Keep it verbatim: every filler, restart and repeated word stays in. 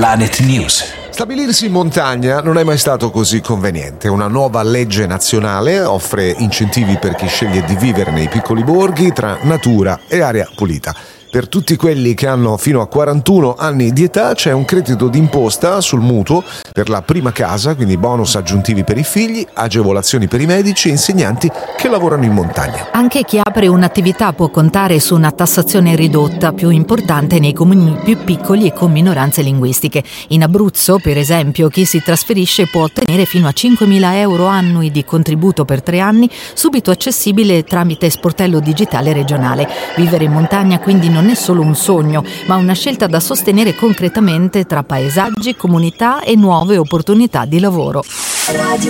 Planet News. Stabilirsi in montagna non è mai stato così conveniente. Una nuova legge nazionale offre incentivi per chi sceglie di vivere nei piccoli borghi tra natura e aria pulita. Per tutti quelli che hanno fino a quarantuno anni di età c'è un credito d'imposta sul mutuo per la prima casa, quindi bonus aggiuntivi per i figli, agevolazioni per i medici e insegnanti che lavorano in montagna. Anche chi apre un'attività può contare su una tassazione ridotta, più importante nei comuni più piccoli e con minoranze linguistiche. In Abruzzo, per esempio, chi si trasferisce può ottenere fino a cinquemila euro annui di contributo per tre anni, subito accessibile tramite sportello digitale regionale. Vivere in montagna quindi non non è solo un sogno, ma una scelta da sostenere concretamente tra paesaggi, comunità e nuove opportunità di lavoro. Radio